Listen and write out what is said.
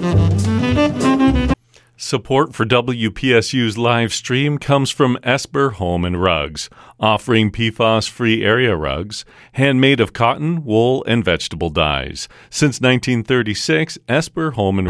Support for WPSU's live stream comes from Esper Home and Rugs, offering PFAS-free area rugs, handmade of cotton, wool, and vegetable dyes. Since 1936, Esper Home and